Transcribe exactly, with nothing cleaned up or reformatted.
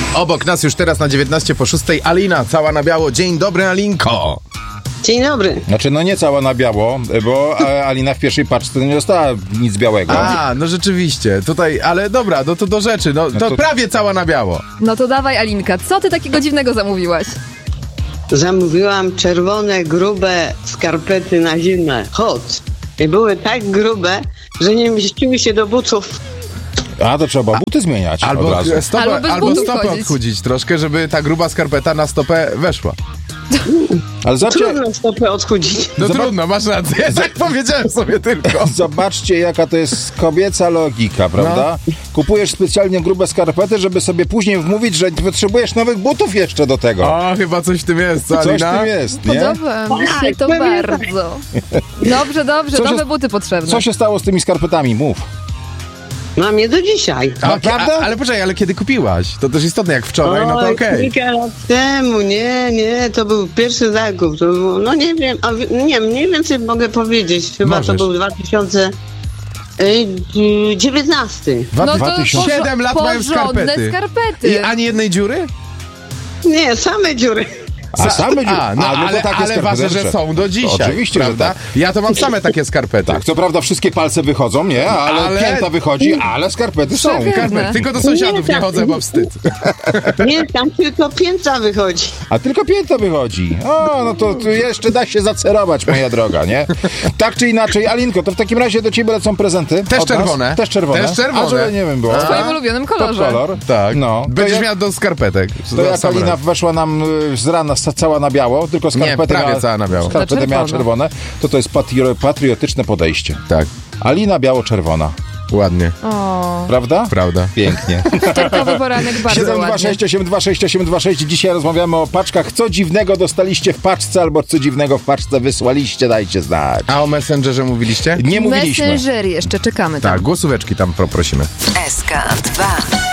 Obok nas już teraz na dziewiętnaście po szóstej Alina, cała na biało. Dzień dobry, Alinko. Dzień dobry. Znaczy, no nie cała na biało, bo Alina w pierwszej paczce nie dostała nic białego. A, no rzeczywiście, tutaj, ale dobra, no to do rzeczy, no, to, No to- prawie cała na biało. No to dawaj, Alinka, co ty takiego dziwnego zamówiłaś? Zamówiłam czerwone, grube skarpety na zimę. Hot. I były tak grube, że nie mieściły się do butów. A, to trzeba buty zmieniać od Albo razu. stopę, Albo bez albo butów stopę chodzić. odchudzić troszkę, żeby ta gruba skarpeta na stopę weszła. Ale zobaczcie, Trudno stopę odchudzić. No Zobacz- trudno, masz rację, tak powiedziałem sobie tylko. zobaczcie, jaka to jest kobieca logika, prawda? No. Kupujesz specjalnie grube skarpety, żeby sobie później wmówić, że potrzebujesz nowych butów jeszcze do tego. O, chyba coś w tym jest, co, Coś w Alina? tym jest, nie? Podoba mi się Tak, to pewnie bardzo. Dobrze, dobrze, Co się- nowe buty potrzebne. Co się stało z tymi skarpetami? Mów. Mam je do dzisiaj. A, Naprawdę? a, ale poczekaj, ale kiedy kupiłaś? To też istotne, jak wczoraj, no to Oj, okej. kilka lat temu, nie, nie, to był pierwszy zakup. To było, no nie wiem, a, wi- nie, mniej więcej mogę powiedzieć. Chyba Możesz. to był dwa tysiące dziewiętnasty. Dwa- No dwa to tysiące- porzo- Siedem lat mają porządne skarpety. skarpety. I ani jednej dziury? Nie, same dziury. A same dziury. A, no, A, no to ale, takie ale skarpety ważne, że jeszcze. są do dzisiaj. Oczywiście, że prawda? tak. Ja to mam same takie skarpety. Tak, co prawda wszystkie palce wychodzą, nie? Ale, Ale- pięta wychodzi, ale skarpety są. Przepiękne. Skarpety. Tylko do sąsiadów Nie, nie tak. chodzę, bo wstyd. Nie, tam tylko pięta wychodzi. A tylko pięta wychodzi. O, no to, to jeszcze da się zacerować, moja droga, nie? Tak czy inaczej, Alinko, to w takim razie do ciebie lecą prezenty. Też od nas. czerwone. Też czerwone. Też czerwone. A żeby nie wiem, było. W twoim ulubionym Pod kolorze. kolor. Tak. No. Będziesz to miał do skarpetek. To Za jak sam Alina raz. weszła nam y, z rana sa- cała na biało, tylko skarpety prawie miała, cała na biało. Skarpety Na miała czerwono. czerwone, to to jest patrio, patriotyczne podejście. Tak, Alina biało-czerwona, ładnie. O, prawda? Prawda. Pięknie. wtorkowy poranek bardzo siedem dwa ładnie. sześć osiem dwa sześć osiem dwa sześć. Dzisiaj rozmawiamy o paczkach. Co dziwnego dostaliście w paczce albo co dziwnego w paczce wysłaliście, dajcie znać. A o Messengerze mówiliście? Nie mówiliśmy. Messengery jeszcze czekamy tam. Tak, głosóweczki tam poprosimy. S K dwa.